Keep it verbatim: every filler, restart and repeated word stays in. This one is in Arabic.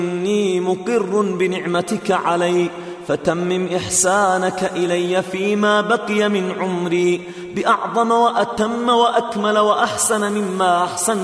إني مقر بنعمتك علي، فتمم إحسانك إلي فيما بقي من عمري بأعظم وأتم وأكمل وأحسن مما أحسنت